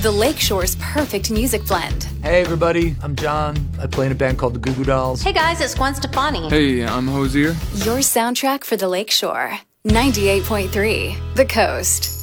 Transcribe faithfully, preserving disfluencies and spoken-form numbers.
the Lakeshore's perfect music blend. Hey everybody, I'm John. I play in a band called the Goo Goo Dolls. Hey guys, it's Gwen Stefani. Hey, I'm Hosier. Your soundtrack for the Lakeshore. ninety-eight point three, The Coast.